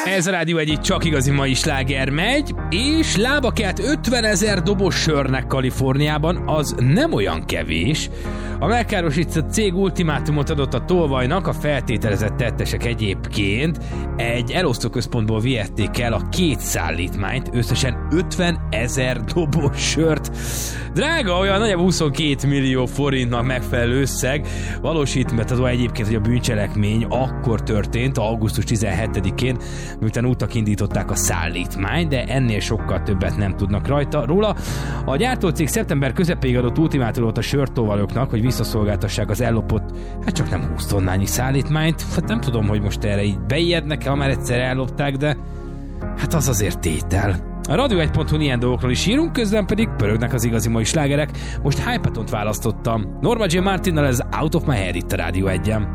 Ez a Rádió egy csak igazi mai sláger megy, és lába kelt 50 000 dobos sörnek Kaliforniában, az nem olyan kevés. A megkárosított cég ultimátumot adott a tolvajnak, a feltételezett tettesek egyébként egy elosztóközpontból vihették el a 2 szállítmányt, összesen 50 000 dobos sört. Drága, olyan nagyjából 22 millió forintnak megfelelő összeg. Valósítható egyébként, hogy a bűncselekmény akkor történt, augusztus 17-én, miután útnak indították a szállítmányt, de ennél sokkal többet nem tudnak róla. A gyártócég szeptember közepéig adott ultimátumot a sörtóvalóknak, hogy visszaszolgáltassák az ellopott, hát csak nem 20 tonnányi szállítmányt. Hát nem tudom, hogy most erre így beijednek, ha már egyszer ellopták, de hát az azért tétel. A Radio 1.hu ilyen dolgokról is írunk, közben pedig pörögnek az igazi mai slágerek. Most Hypatont választottam. Norma J. Martinnal ez Out of My Head itt a Rádió 1-en.